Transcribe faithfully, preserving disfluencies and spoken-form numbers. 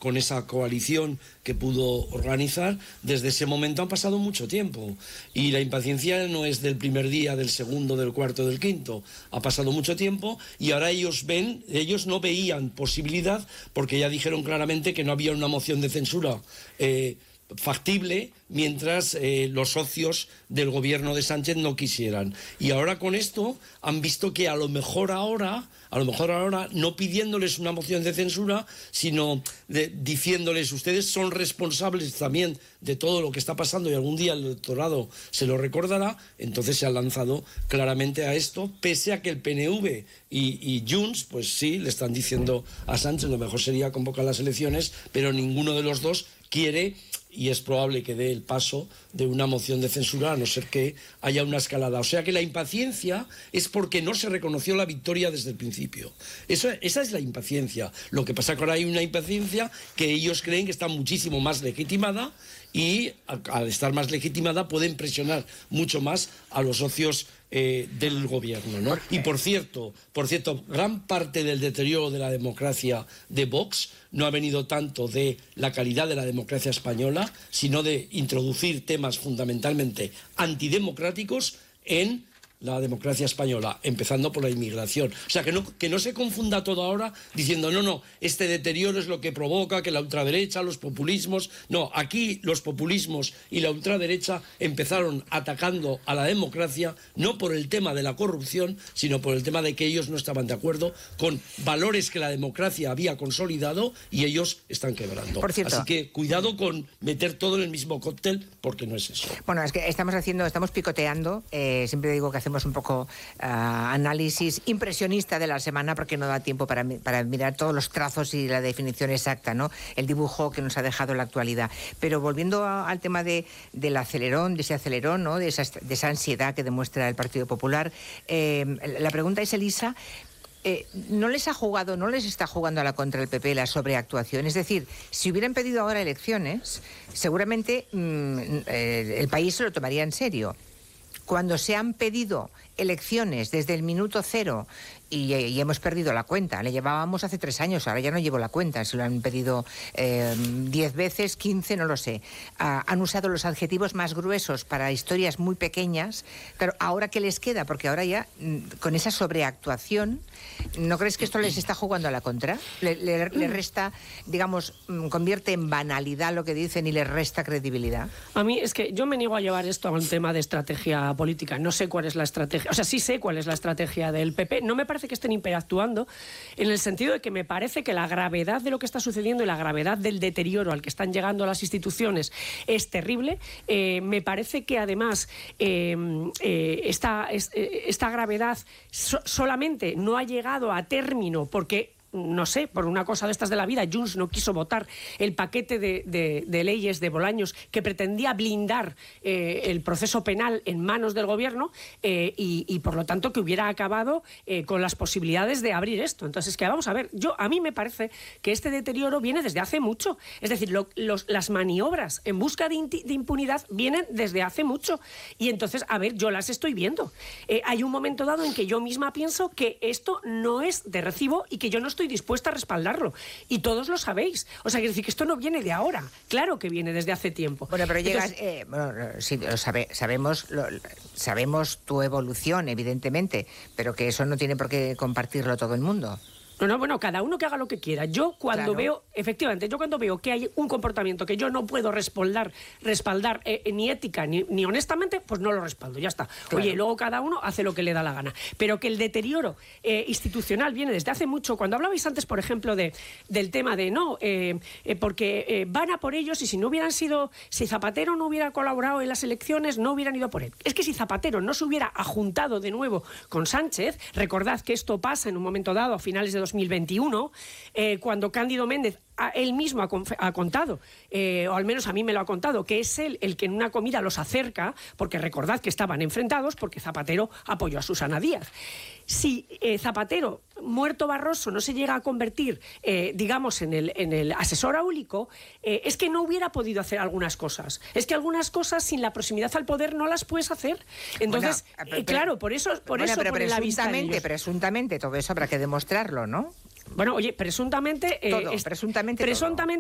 con esa coalición que pudo organizar, desde ese momento han pasado mucho tiempo. Y la impaciencia no es del primer día, del segundo, del cuarto, del quinto. Ha pasado mucho tiempo y ahora ellos ven, ellos no veían posibilidad, porque ya dijeron claramente que no había una moción de censura eh, factible mientras eh, los socios del gobierno de Sánchez no quisieran. Y ahora con esto han visto que a lo mejor ahora, a lo mejor ahora, no pidiéndoles una moción de censura, sino de, diciéndoles, ustedes son responsables también de todo lo que está pasando y algún día el electorado se lo recordará, entonces se han lanzado claramente a esto, pese a que el P N V y, y Junts, pues sí, le están diciendo a Sánchez, lo mejor sería convocar las elecciones, pero ninguno de los dos quiere, y es probable que dé el paso de una moción de censura, a no ser que haya una escalada. O sea que la impaciencia es porque no se reconoció la victoria desde el principio. Eso, esa es la impaciencia. Lo que pasa es que ahora hay una impaciencia que ellos creen que está muchísimo más legitimada y al estar más legitimada pueden presionar mucho más a los socios eh, del gobierno, ¿no? Y por cierto, por cierto, gran parte del deterioro de la democracia de Vox no ha venido tanto de la calidad de la democracia española, sino de introducir temas fundamentalmente antidemocráticos en la democracia española, empezando por la inmigración. O sea, que no, que no se confunda todo ahora diciendo, no, no, este deterioro es lo que provoca que la ultraderecha, los populismos... No, aquí los populismos y la ultraderecha empezaron atacando a la democracia, no por el tema de la corrupción, sino por el tema de que ellos no estaban de acuerdo con valores que la democracia había consolidado y ellos están quebrando. Por cierto, así que cuidado con meter todo en el mismo cóctel, porque no es eso. Bueno, es que estamos haciendo, estamos picoteando, eh, siempre digo que hacemos un poco uh, análisis impresionista de la semana porque no da tiempo para, para mirar todos los trazos y la definición exacta, ¿no? El dibujo que nos ha dejado la actualidad. Pero volviendo a, al tema de, del acelerón, de ese acelerón, ¿no? De esa, de esa ansiedad que demuestra el Partido Popular, eh, la pregunta es, Elisa, Eh, ¿no les ha jugado, no les está jugando a la contra el P P la sobreactuación? Es decir, si hubieran pedido ahora elecciones, seguramente mmm, eh, el país se lo tomaría en serio. Cuando se han pedido elecciones desde el minuto cero y, y hemos perdido la cuenta, le llevábamos hace tres años, ahora ya no llevo la cuenta, si lo han pedido eh, diez veces, quince, no lo sé. Ah, han usado los adjetivos más gruesos para historias muy pequeñas. Claro, ¿ahora qué les queda? Porque ahora ya, con esa sobreactuación, ¿no crees que esto les está jugando a la contra? Le, le, le resta, digamos, convierte en banalidad lo que dicen y les resta credibilidad. A mí es que yo me niego a llevar esto a un tema de estrategia política. No sé cuál es la estrategia, o sea, sí sé cuál es la estrategia del P P. No me parece que estén hiperactuando, en el sentido de que me parece que la gravedad de lo que está sucediendo y la gravedad del deterioro al que están llegando las instituciones es terrible. Eh, me parece que además eh, eh, esta, esta gravedad so, solamente no ha llegado a término porque, no sé, por una cosa de estas de la vida, Junts no quiso votar el paquete de, de, de leyes de Bolaños que pretendía blindar eh, el proceso penal en manos del gobierno eh, y, y por lo tanto que hubiera acabado eh, con las posibilidades de abrir esto. Entonces, que vamos a ver, yo a mí me parece que este deterioro viene desde hace mucho. Es decir, lo, los, las maniobras en busca de, de impunidad vienen desde hace mucho. Y entonces, a ver, yo las estoy viendo. Eh, hay un momento dado en que yo misma pienso que esto no es de recibo y que yo no estoy dispuesta a respaldarlo. Y todos lo sabéis. O sea, quiero decir que esto no viene de ahora. Claro que viene desde hace tiempo. Bueno, pero llegas... Entonces, eh, bueno, sí, lo sabe, sabemos, lo, sabemos tu evolución, evidentemente, pero que eso no tiene por qué compartirlo todo el mundo. No, no, bueno, cada uno que haga lo que quiera. Yo cuando claro. veo, efectivamente, yo cuando veo que hay un comportamiento que yo no puedo respaldar, respaldar eh, ni ética ni, ni honestamente, pues no lo respaldo, ya está. Claro. Oye, luego cada uno hace lo que le da la gana. Pero que el deterioro eh, institucional viene desde hace mucho. Cuando hablabais antes, por ejemplo, de, del tema de no, eh, eh, porque eh, van a por ellos y si no hubieran sido, si Zapatero no hubiera colaborado en las elecciones, no hubieran ido por él. Es que si Zapatero no se hubiera ajuntado de nuevo con Sánchez, recordad que esto pasa en un momento dado, a finales de dos mil veintiuno, eh, cuando Cándido Méndez a, él mismo ha, ha contado, eh, o al menos a mí me lo ha contado, que es él el que en una comida los acerca, porque recordad que estaban enfrentados, porque Zapatero apoyó a Susana Díaz. Si eh, Zapatero, muerto Barroso, no se llega a convertir, eh, digamos, en el, en el asesor áulico, eh, es que no hubiera podido hacer algunas cosas. Es que algunas cosas, sin la proximidad al poder, no las puedes hacer. Entonces, bueno, pero, eh, claro, por eso, por bueno, eso pero pone la vista en ellos. Presuntamente, todo eso habrá que demostrarlo, ¿no? Bueno, oye, presuntamente... Todo, Eh, presuntamente presuntamente